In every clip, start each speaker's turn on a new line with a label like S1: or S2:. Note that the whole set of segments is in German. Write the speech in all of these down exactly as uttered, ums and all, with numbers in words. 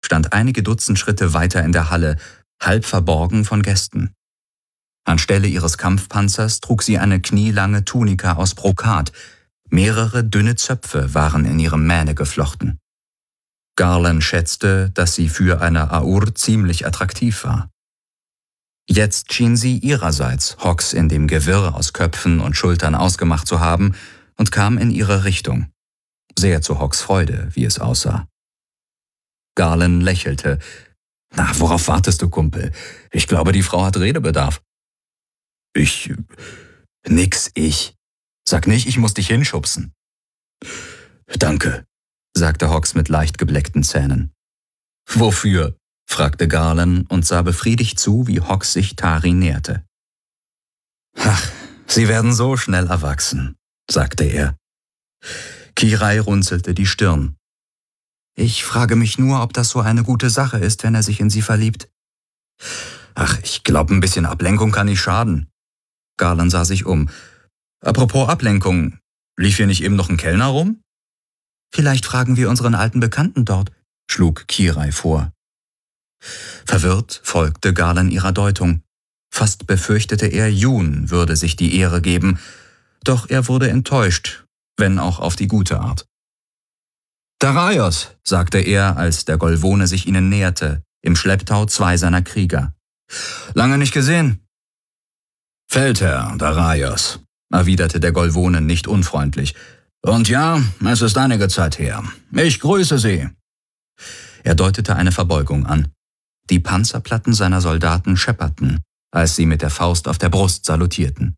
S1: stand einige Dutzend Schritte weiter in der Halle, halb verborgen von Gästen. Anstelle ihres Kampfpanzers trug sie eine knielange Tunika aus Brokat. Mehrere dünne Zöpfe waren in ihre Mähne geflochten. Garland schätzte, dass sie für eine Aur ziemlich attraktiv war. Jetzt schien sie ihrerseits Hawks in dem Gewirr aus Köpfen und Schultern ausgemacht zu haben und kam in ihre Richtung. Sehr zu Hawks Freude, wie es aussah. Garland lächelte. »Na, worauf wartest du, Kumpel? Ich glaube, die Frau hat Redebedarf.« »Ich... nix, ich. Sag nicht, ich muss dich hinschubsen.« »Danke«, sagte Hawks mit leicht gebleckten Zähnen. »Wofür?« fragte Garland und sah befriedigt zu, wie Hawks sich Tari näherte. »Ach, sie werden so schnell erwachsen«, sagte er. Kirai runzelte die Stirn. »Ich frage mich nur, ob das so eine gute Sache ist, wenn er sich in sie verliebt.« »Ach, ich glaube, ein bisschen Ablenkung kann nicht schaden.« Garland sah sich um. »Apropos Ablenkung, lief hier nicht eben noch ein Kellner rum?« »Vielleicht fragen wir unseren alten Bekannten dort«, schlug Kirai vor. Verwirrt folgte Garland ihrer Deutung. Fast befürchtete er, Jun würde sich die Ehre geben, doch er wurde enttäuscht, wenn auch auf die gute Art. »Daraios«, sagte er, als der Golvone sich ihnen näherte, im Schlepptau zwei seiner Krieger. »Lange nicht gesehen.« »Feldherr Daraios«, erwiderte der Golvone nicht unfreundlich. »Und ja, es ist einige Zeit her. Ich grüße Sie.« Er deutete eine Verbeugung an. Die Panzerplatten seiner Soldaten schepperten, als sie mit der Faust auf der Brust salutierten.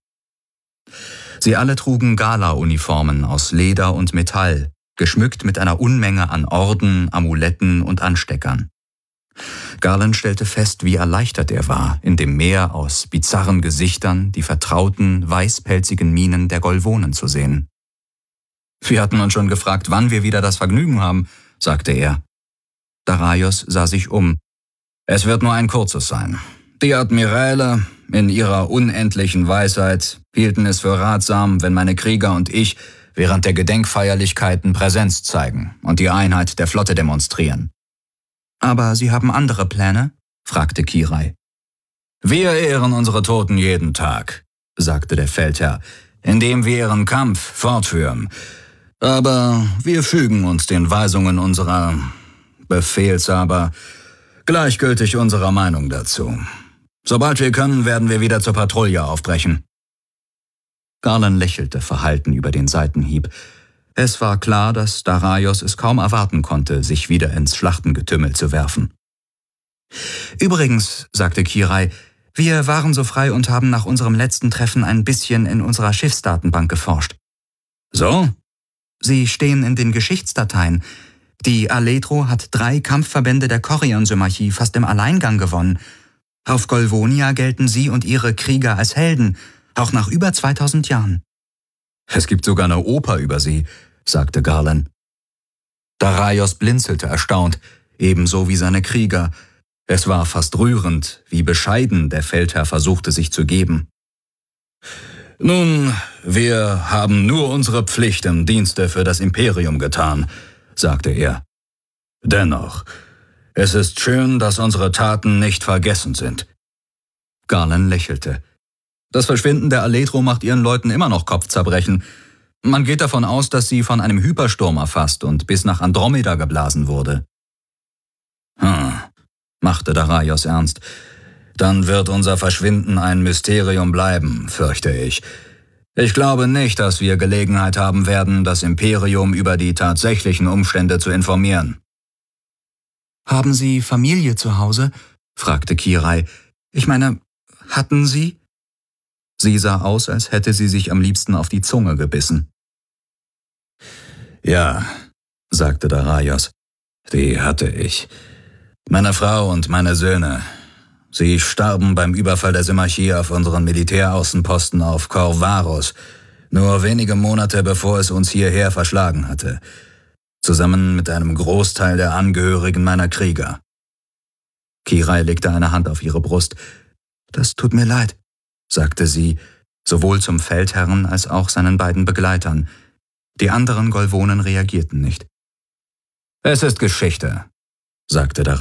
S1: Sie alle trugen Gala-Uniformen aus Leder und Metall, geschmückt mit einer Unmenge an Orden, Amuletten und Ansteckern. Garland stellte fest, wie erleichtert er war, in dem Meer aus bizarren Gesichtern die vertrauten, weißpelzigen Mienen der Golvonen zu sehen. »Wir hatten uns schon gefragt, wann wir wieder das Vergnügen haben«, sagte er. Daraios sah sich um. »Es wird nur ein kurzes sein. Die Admiräle, in ihrer unendlichen Weisheit, hielten es für ratsam, wenn meine Krieger und ich während der Gedenkfeierlichkeiten Präsenz zeigen und die Einheit der Flotte demonstrieren.« »Aber Sie haben andere Pläne?« fragte Kirai. »Wir ehren unsere Toten jeden Tag«, sagte der Feldherr, »indem wir ihren Kampf fortführen. Aber wir fügen uns den Weisungen unserer Befehlshaber, gleichgültig unserer Meinung dazu. Sobald wir können, werden wir wieder zur Patrouille aufbrechen.« Garland lächelte verhalten über den Seitenhieb. Es war klar, dass Daraios es kaum erwarten konnte, sich wieder ins Schlachtengetümmel zu werfen. »Übrigens«, sagte Kirai, »wir waren so frei und haben nach unserem letzten Treffen ein bisschen in unserer Schiffsdatenbank geforscht.« »So?« »Sie stehen in den Geschichtsdateien. Die Aledro hat drei Kampfverbände der Chorion-Symmachie fast im Alleingang gewonnen. Auf Golvonia gelten sie und ihre Krieger als Helden, auch nach über zweitausend Jahren.« »Es gibt sogar eine Oper über sie«, sagte Garland. Daraios blinzelte erstaunt, ebenso wie seine Krieger. Es war fast rührend, wie bescheiden der Feldherr versuchte, sich zu geben. »Nun, wir haben nur unsere Pflicht im Dienste für das Imperium getan«, sagte er. »Dennoch, es ist schön, dass unsere Taten nicht vergessen sind.« Garland lächelte. »Das Verschwinden der Aledro macht ihren Leuten immer noch Kopfzerbrechen. Man geht davon aus, dass sie von einem Hypersturm erfasst und bis nach Andromeda geblasen wurde.« »Hm«, machte Daraios ernst. »Dann wird unser Verschwinden ein Mysterium bleiben, fürchte ich. Ich glaube nicht, dass wir Gelegenheit haben werden, das Imperium über die tatsächlichen Umstände zu informieren.« »Haben Sie Familie zu Hause?« fragte Kirai. »Ich meine, hatten Sie?« Sie sah aus, als hätte sie sich am liebsten auf die Zunge gebissen. »Ja«, sagte Daraios, »die hatte ich. Meine Frau und meine Söhne. Sie starben beim Überfall der Symmachie auf unseren Militäraußenposten auf Corvaros, nur wenige Monate bevor es uns hierher verschlagen hatte, zusammen mit einem Großteil der Angehörigen meiner Krieger.« Kirai legte eine Hand auf ihre Brust. »Das tut mir leid«, sagte sie, sowohl zum Feldherrn als auch seinen beiden Begleitern. Die anderen Golvonen reagierten nicht. »Es ist Geschichte«, sagte der